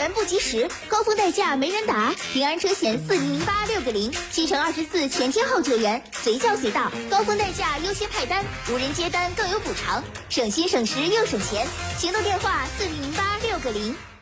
源不及时，高峰代价没人打。平安车险4008 6个0，新城24前天后救援，随叫随到，高峰代价优先派单，无人接单更有补偿，省心省时又省钱。行动电话4008 6个0。